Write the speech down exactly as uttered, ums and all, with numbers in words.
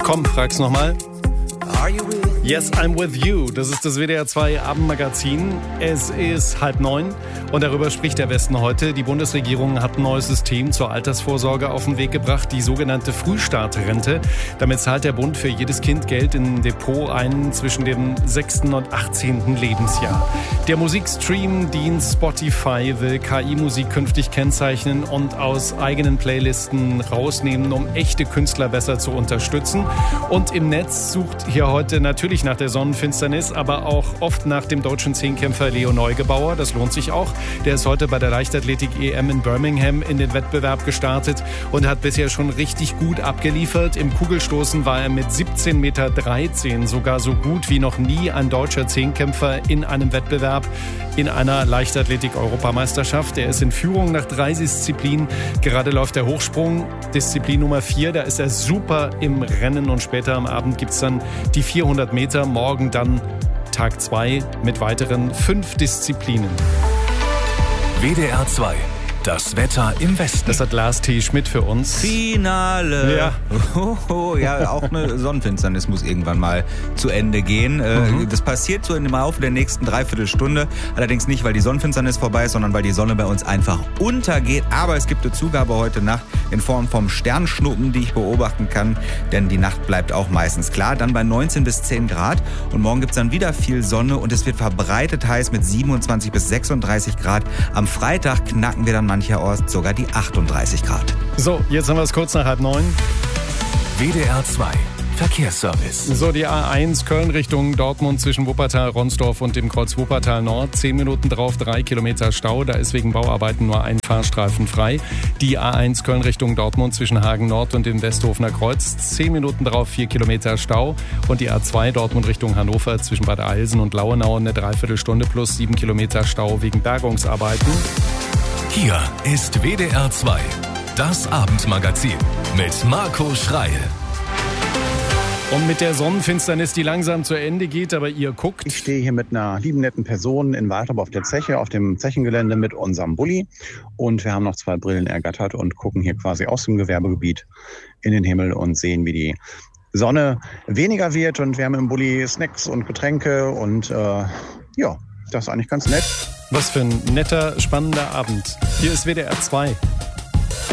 Komm, frag's nochmal. Yes, I'm with you. Das ist das W D R zwei Abendmagazin. Es ist halb neun und darüber spricht der Westen heute. Die Bundesregierung hat ein neues System zur Altersvorsorge auf den Weg gebracht, die sogenannte Frühstartrente. Damit zahlt der Bund für jedes Kind Geld in ein Depot ein zwischen dem sechsten und achtzehnten Lebensjahr. Der Musikstream-Dienst Spotify will K I-Musik künftig kennzeichnen und aus eigenen Playlisten rausnehmen, um echte Künstler besser zu unterstützen. Und im Netz sucht hier heute natürlich nach der Sonnenfinsternis, aber auch oft nach dem deutschen Zehnkämpfer Leo Neugebauer. Das lohnt sich auch. Der ist heute bei der Leichtathletik-E M in Birmingham in den Wettbewerb gestartet und hat bisher schon richtig gut abgeliefert. Im Kugelstoßen war er mit siebzehn Komma dreizehn Meter sogar so gut wie noch nie ein deutscher Zehnkämpfer in einem Wettbewerb in einer Leichtathletik-Europameisterschaft. Er ist in Führung nach drei Disziplinen. Gerade läuft der Hochsprung, Disziplin Nummer vier. Da ist er super im Rennen und später am Abend gibt es dann die vierhundert Meter. Morgen dann Tag zwei mit weiteren fünf Disziplinen. W D R zwei. Das Wetter im Westen. Das hat Lars T. Schmidt für uns. Finale. Ja. Oh, oh, ja, auch eine Sonnenfinsternis muss irgendwann mal zu Ende gehen. Mhm. Das passiert so im Laufe der nächsten Dreiviertelstunde. Allerdings nicht, weil die Sonnenfinsternis vorbei ist, sondern weil die Sonne bei uns einfach untergeht. Aber es gibt eine Zugabe heute Nacht in Form vom Sternschnuppen, die ich beobachten kann. Denn die Nacht bleibt auch meistens klar. Dann bei neunzehn bis zehn Grad. Und morgen gibt es dann wieder viel Sonne und es wird verbreitet heiß mit siebenundzwanzig bis sechsunddreißig Grad. Am Freitag knacken wir dann mancherorts sogar die achtunddreißig Grad. So, jetzt haben wir es kurz nach halb neun. W D R zwei Verkehrsservice. So, die A eins Köln Richtung Dortmund zwischen Wuppertal, Ronsdorf und dem Kreuz Wuppertal Nord. Zehn Minuten drauf, drei Kilometer Stau. Da ist wegen Bauarbeiten nur ein Fahrstreifen frei. Die A eins Köln Richtung Dortmund zwischen Hagen Nord und dem Westhofener Kreuz. Zehn Minuten drauf, vier Kilometer Stau. Und die A zwei Dortmund Richtung Hannover zwischen Bad Eilsen und Lauenau eine Dreiviertelstunde plus sieben Kilometer Stau wegen Bergungsarbeiten. Hier ist W D R zwei, das Abendmagazin mit Marco Schreil. Und mit der Sonnenfinsternis, die langsam zu Ende geht, aber ihr guckt. Ich stehe hier mit einer lieben, netten Person in Waltrop auf der Zeche, auf dem Zechengelände mit unserem Bulli. Und wir haben noch zwei Brillen ergattert und gucken hier quasi aus dem Gewerbegebiet in den Himmel und sehen, wie die Sonne weniger wird. Und wir haben im Bulli Snacks und Getränke und äh, ja, das ist eigentlich ganz nett. Was für ein netter, spannender Abend. Hier ist W D R zwei.